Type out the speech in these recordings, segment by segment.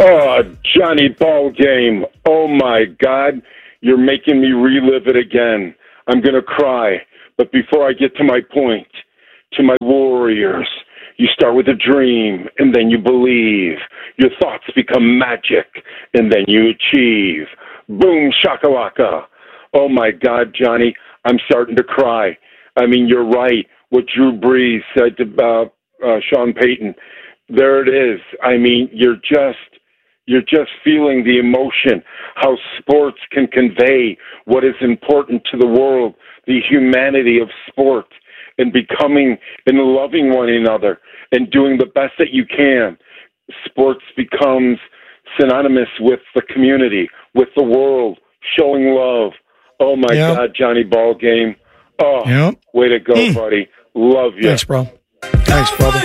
Oh, Johnny Ball Game. Oh, my God. You're making me relive it again. I'm going to cry. But before I get to my point, to my Warriors, you start with a dream, and then you believe. Your thoughts become magic, and then you achieve. Boom, shakalaka. Oh, my God, Johnny, I'm starting to cry. I mean, you're right. What Drew Brees said about Sean Payton, there it is. I mean, you're just feeling the emotion, how sports can convey what is important to the world, the humanity of sport, and becoming and loving one another and doing the best that you can. Sports becomes synonymous with the community, with the world, showing love. Oh, my God, Johnny Ball Game. Oh, way to go, buddy. Love you. Thanks, bro. Thanks, brother.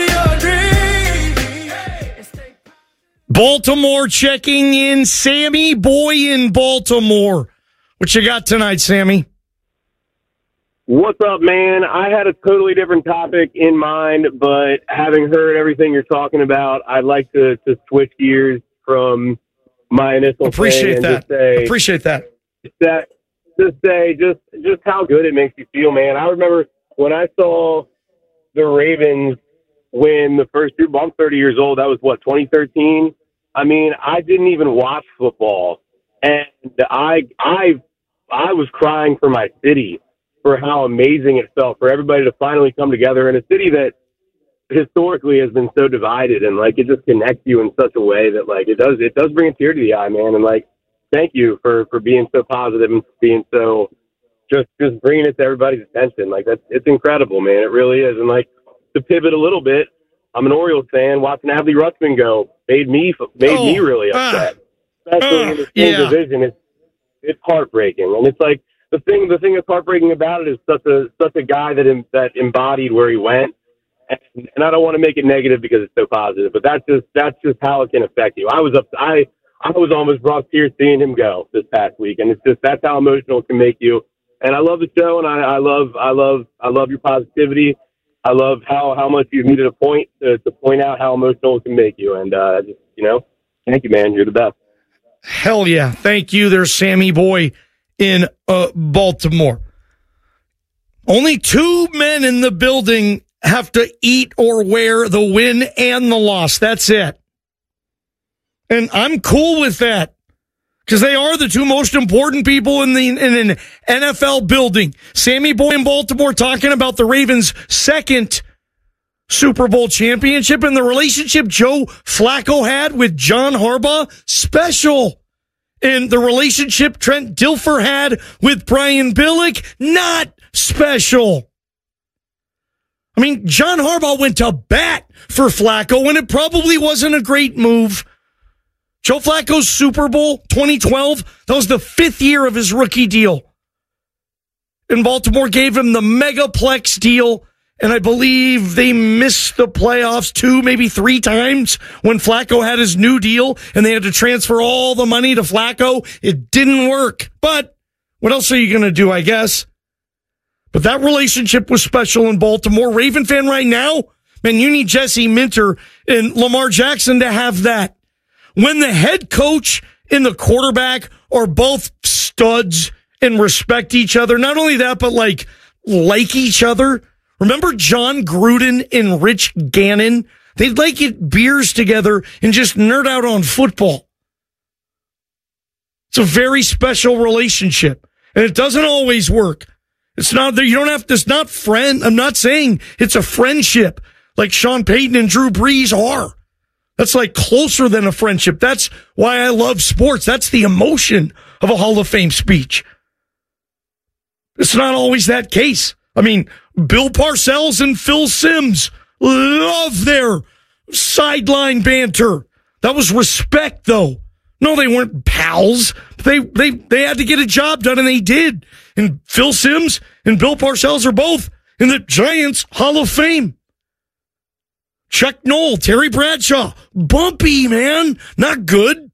Baltimore checking in. Sammy Boy in Baltimore. What you got tonight, Sammy? What's up, man? I had a totally different topic in mind, but having heard everything you're talking about, I'd like to switch gears from my initial Appreciate that. Just say how good it makes you feel, man. I remember when I saw the Ravens win the first Super Bowl. I'm 30 years old. That was, 2013? I mean, I didn't even watch football. And I was crying for my city, for how amazing it felt, for everybody to finally come together in a city that historically has been so divided, and, it just connects you in such a way that, it does bring a tear to the eye, man. And, thank you for being so positive and being so just bringing it to everybody's attention. It's incredible, man. It really is. And to pivot a little bit, I'm an Orioles fan. Watching Adley Rutschman go made me really upset, especially in the same division. It's heartbreaking, and it's the thing that's heartbreaking about it is such a guy that embodied where he went. And I don't want to make it negative because it's so positive, but that's just how it can affect you. I was almost brought to tears seeing him go this past week, and that's how emotional it can make you. And I love the show, and I love your positivity. I love how much you've needed a point to point out how emotional it can make you. And thank you, man. You're the best. Hell yeah, thank you. There's Sammy Boy in Baltimore. Only two men in the building have to eat or wear the win and the loss. That's it. And I'm cool with that because they are the two most important people in an NFL building. Sammy Boy in Baltimore talking about the Ravens' second Super Bowl championship and the relationship Joe Flacco had with John Harbaugh, special. And the relationship Trent Dilfer had with Brian Billick, not special. I mean, John Harbaugh went to bat for Flacco, and it probably wasn't a great move. Joe Flacco's Super Bowl 2012, that was the 5th year of his rookie deal. And Baltimore gave him the Megaplex deal, and I believe they missed the playoffs 2, maybe 3 times when Flacco had his new deal, and they had to transfer all the money to Flacco. It didn't work. But what else are you going to do, I guess? But that relationship was special in Baltimore. Raven fan right now, man, you need Jesse Minter and Lamar Jackson to have that. When the head coach and the quarterback are both studs and respect each other, not only that, but like each other. Remember John Gruden and Rich Gannon? They'd get beers together and just nerd out on football. It's a very special relationship, and it doesn't always work. It's not that you don't have to, it's not friend. I'm not saying it's a friendship like Sean Payton and Drew Brees are. That's closer than a friendship. That's why I love sports. That's the emotion of a Hall of Fame speech. It's not always that case. I mean, Bill Parcells and Phil Simms love their sideline banter. That was respect, though. No, they weren't pals. They had to get a job done, and they did. And Phil Simms and Bill Parcells are both in the Giants Hall of Fame. Chuck Noll, Terry Bradshaw, bumpy, man. Not good.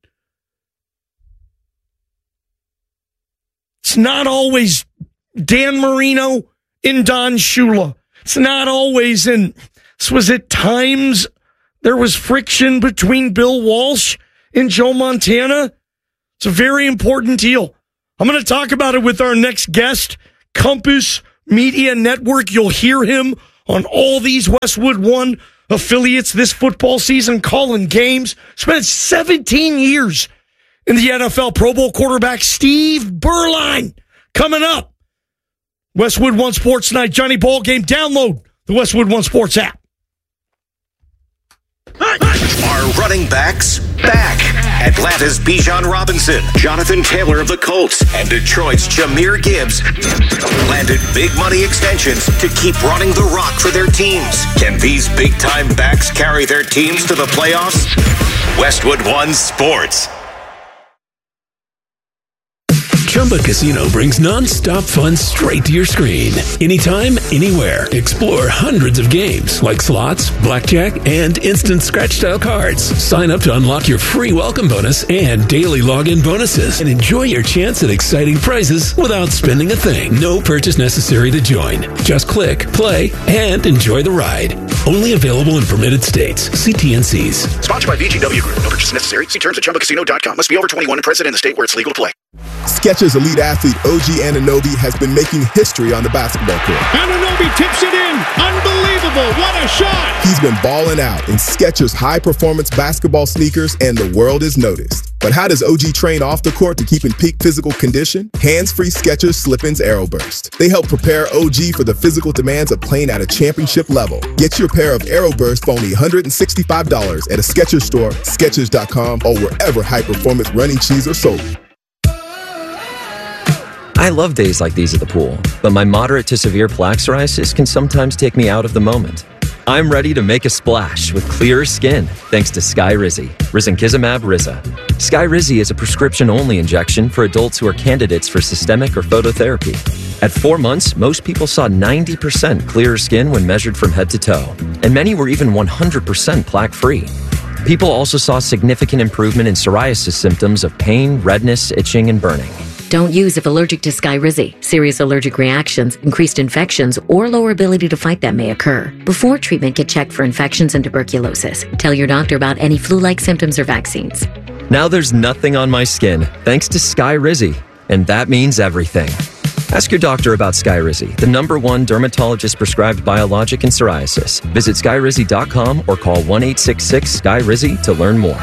It's not always Dan Marino and Don Shula. It's not always this was at times there was friction between Bill Walsh in Joe Montana. It's a very important deal. I'm going to talk about it with our next guest, Compass Media Network. You'll hear him on all these Westwood One affiliates this football season, calling games. Spent 17 years in the NFL. Pro Bowl quarterback Steve Berline coming up. Westwood One Sports Night, Johnny Ball Game. Download the Westwood One Sports app. Are running backs back? Atlanta's Bijan Robinson, Jonathan Taylor of the Colts, and Detroit's Jahmyr Gibbs landed big money extensions to keep running the rock for their teams. Can these big-time backs carry their teams to the playoffs? Westwood One Sports. Chumba Casino brings non-stop fun straight to your screen. Anytime, anywhere. Explore hundreds of games like slots, blackjack, and instant scratch-style cards. Sign up to unlock your free welcome bonus and daily login bonuses. And enjoy your chance at exciting prizes without spending a thing. No purchase necessary to join. Just click, play, and enjoy the ride. Only available in permitted states. See TNCs. Sponsored by VGW Group. No purchase necessary. See terms at ChumbaCasino.com. Must be over 21 and present in the state where it's legal to play. Skechers elite athlete OG Anunoby has been making history on the basketball court. Anunoby tips it in. Unbelievable. What a shot. He's been balling out in Skechers high-performance basketball sneakers, and the world has noticed. But how does OG train off the court to keep in peak physical condition? Hands-free Skechers Slip-ins Aeroburst. They help prepare OG for the physical demands of playing at a championship level. Get your pair of Aeroburst for only $165 at a Skechers store, Skechers.com, or wherever high-performance running shoes are sold. I love days like these at the pool, but my moderate to severe plaque psoriasis can sometimes take me out of the moment. I'm ready to make a splash with clearer skin thanks to Skyrizi, Risankizumab Riza. Skyrizi is a prescription-only injection for adults who are candidates for systemic or phototherapy. At 4 months, most people saw 90% clearer skin when measured from head to toe, and many were even 100% plaque-free. People also saw significant improvement in psoriasis symptoms of pain, redness, itching, and burning. Don't use if allergic to Skyrizi. Serious allergic reactions, increased infections, or lower ability to fight them may occur. Before treatment, get checked for infections and tuberculosis. Tell your doctor about any flu-like symptoms or vaccines. Now there's nothing on my skin thanks to Skyrizi, and that means everything. Ask your doctor about Skyrizi, the #1 dermatologist-prescribed biologic in psoriasis. Visit Skyrizi.com or call 1-866-SKY-RIZI to learn more.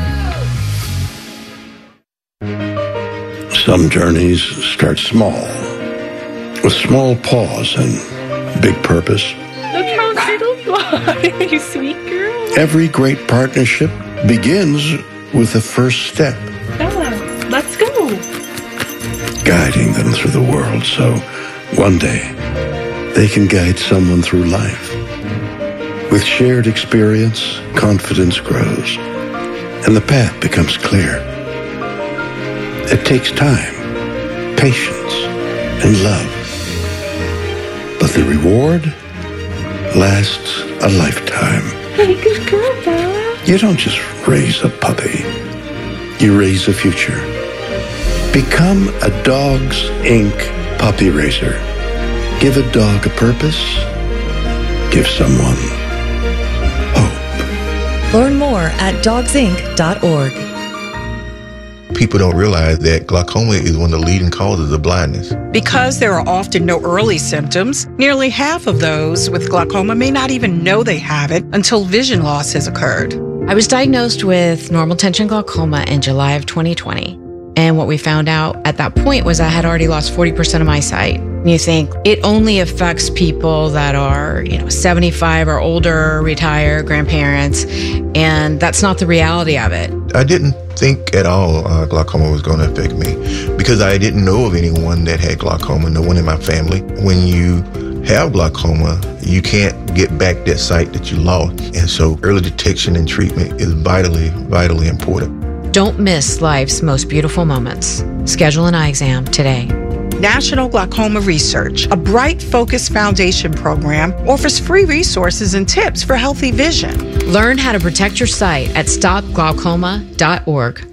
Some journeys start small, with small pause and big purpose. Look how it'll fly, you sweet girl. Every great partnership begins with the first step. Bella, let's go. Guiding them through the world so one day they can guide someone through life. With shared experience, confidence grows, and the path becomes clear. It takes time, patience, and love. But the reward lasts a lifetime. Hey, good girl, Bella. You don't just raise a puppy. You raise a future. Become a Dogs Inc. puppy raiser. Give a dog a purpose. Give someone hope. Learn more at dogsinc.org. People don't realize that glaucoma is one of the leading causes of blindness. Because there are often no early symptoms, nearly half of those with glaucoma may not even know they have it until vision loss has occurred. I was diagnosed with normal tension glaucoma in July of 2020. And what we found out at that point was I had already lost 40% of my sight. You think it only affects people that are, 75 or older, retired, grandparents, and that's not the reality of it. I didn't think at all glaucoma was going to affect me because I didn't know of anyone that had glaucoma, no one in my family. When you have glaucoma, you can't get back that sight that you lost. And so early detection and treatment is vitally, vitally important. Don't miss life's most beautiful moments. Schedule an eye exam today. National Glaucoma Research, a Bright Focus Foundation program, offers free resources and tips for healthy vision. Learn how to protect your sight at stopglaucoma.org.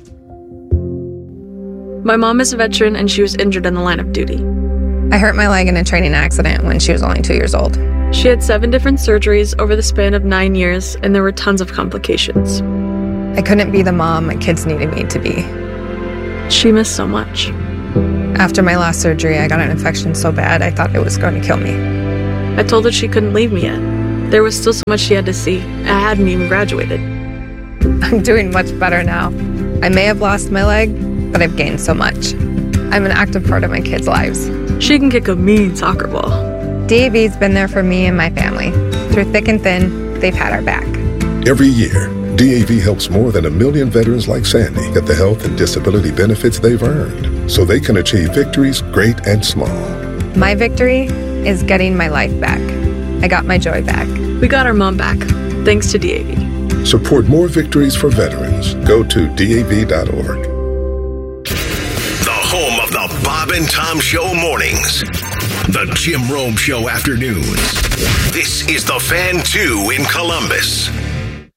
My mom is a veteran and she was injured in the line of duty. I hurt my leg in a training accident when she was only 2 years old. She had 7 different surgeries over the span of 9 years, and there were tons of complications. I couldn't be the mom my kids needed me to be. She missed so much. After my last surgery, I got an infection so bad I thought it was going to kill me. I told her she couldn't leave me yet. There was still so much she had to see. I hadn't even graduated. I'm doing much better now. I may have lost my leg, but I've gained so much. I'm an active part of my kids' lives. She can kick a mean soccer ball. DAV's been there for me and my family. Through thick and thin, they've had our back. Every year, DAV helps more than 1 million veterans like Sandy get the health and disability benefits they've earned so they can achieve victories great and small. My victory is getting my life back. I got my joy back. We got our mom back, thanks to DAV. Support more victories for veterans. Go to DAV.org. The home of the Bob and Tom Show mornings. The Jim Rome Show afternoons. This is The Fan 2 in Columbus.